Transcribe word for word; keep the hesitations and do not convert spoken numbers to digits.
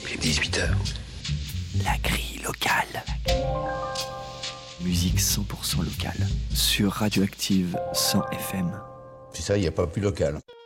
Il est dix-huit heures. La grille locale. Musique cent pour cent locale sur Radioactive cent F M. C'est ça, il n'y a pas plus local.